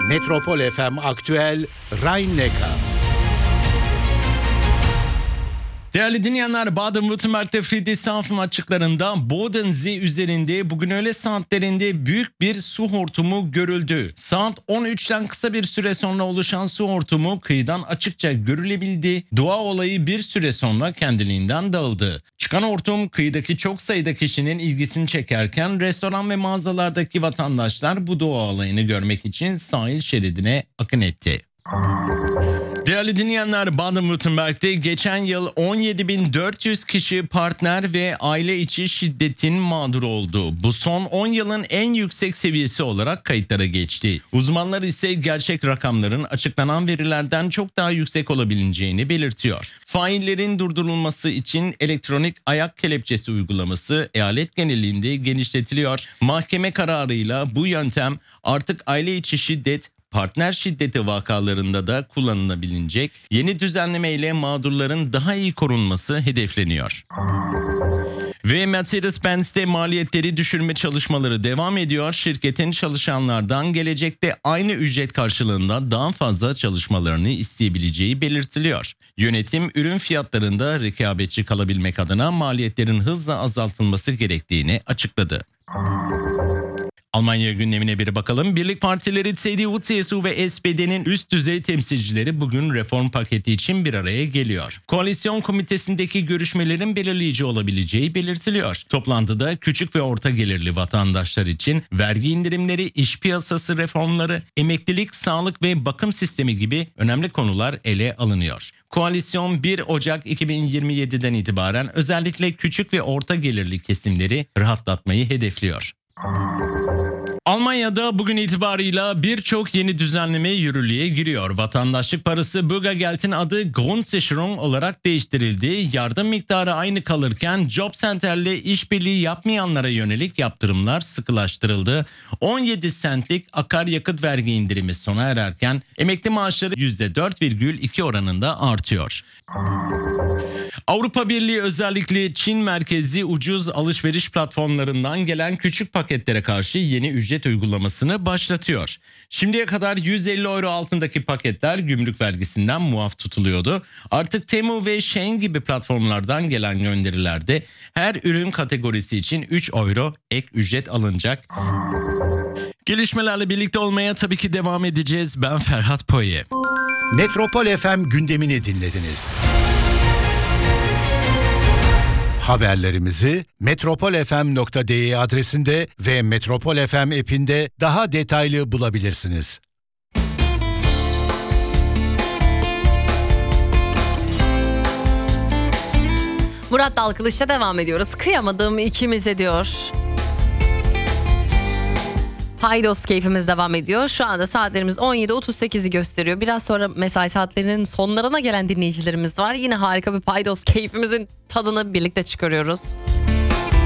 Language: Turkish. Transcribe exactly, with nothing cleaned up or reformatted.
Metropol F M Aktüel Rhein-Neckar. Değerli dinleyenler, Baden-Württemberg'de Friedrichshafen açıklarında Bodensee üzerinde bugün öğle saatlerinde büyük bir su hortumu görüldü. Saat on üçten kısa bir süre sonra oluşan su hortumu kıyıdan açıkça görülebildi. Doğa olayı bir süre sonra kendiliğinden dağıldı. Çıkan hortum kıyıdaki çok sayıda kişinin ilgisini çekerken restoran ve mağazalardaki vatandaşlar bu doğa olayını görmek için sahil şeridine akın etti. Değerli dinleyenler, Baden-Württemberg'de geçen yıl on yedi bin dört yüz kişi partner ve aile içi şiddetin mağduru oldu. Bu son on yılın en yüksek seviyesi olarak kayıtlara geçti. Uzmanlar ise gerçek rakamların açıklanan verilerden çok daha yüksek olabileceğini belirtiyor. Faillerin durdurulması için elektronik ayak kelepçesi uygulaması eyalet genelinde genişletiliyor. Mahkeme kararıyla bu yöntem artık aile içi şiddet, partner şiddeti vakalarında da kullanılabilecek. Yeni düzenleme ile mağdurların daha iyi korunması hedefleniyor. Ve Mercedes-Benz'de maliyetleri düşürme çalışmaları devam ediyor. Şirketin çalışanlardan gelecekte aynı ücret karşılığında daha fazla çalışmalarını isteyebileceği belirtiliyor. Yönetim ürün fiyatlarında rekabetçi kalabilmek adına maliyetlerin hızla azaltılması gerektiğini açıkladı. Almanya gündemine bir bakalım. Birlik partileri C D U, C S U ve S P D'nin üst düzey temsilcileri bugün reform paketi için bir araya geliyor. Koalisyon komitesindeki görüşmelerin belirleyici olabileceği belirtiliyor. Toplantıda küçük ve orta gelirli vatandaşlar için vergi indirimleri, iş piyasası reformları, emeklilik, sağlık ve bakım sistemi gibi önemli konular ele alınıyor. Koalisyon bir Ocak iki bin yirmi yedi'den itibaren özellikle küçük ve orta gelirli kesimleri rahatlatmayı hedefliyor. Almanya'da bugün itibarıyla birçok yeni düzenleme yürürlüğe giriyor. Vatandaşlık parası Bürgergeld'in adı Grundsicherung olarak değiştirildi. Yardım miktarı aynı kalırken Jobcenter'le işbirliği yapmayanlara yönelik yaptırımlar sıkılaştırıldı. on yedi sentlik akaryakıt vergi indirimi sona ererken emekli maaşları yüzde dört virgül iki oranında artıyor. Avrupa Birliği özellikle Çin merkezli ucuz alışveriş platformlarından gelen küçük paketlere karşı yeni ücret uygulamasını başlatıyor. Şimdiye kadar yüz elli euro altındaki paketler gümrük vergisinden muaf tutuluyordu. Artık Temu ve Shein gibi platformlardan gelen gönderilerde her ürün kategorisi için üç euro ek ücret alınacak. Gelişmelerle birlikte olmaya tabii ki devam edeceğiz. Ben Ferhat Poye. Metropol F M gündemini dinlediniz. Haberlerimizi metropol f m nokta d e adresinde ve Metropol F M app'inde daha detaylı bulabilirsiniz. Murat Dalkılıç'ta devam ediyoruz. Kıyamadım ikimize diyor. Paydos keyfimiz devam ediyor. Şu anda saatlerimiz on yedi otuz sekizi gösteriyor. Biraz sonra mesai saatlerinin sonlarına gelen dinleyicilerimiz var. Yine harika bir Paydos keyfimizin tadını birlikte çıkarıyoruz.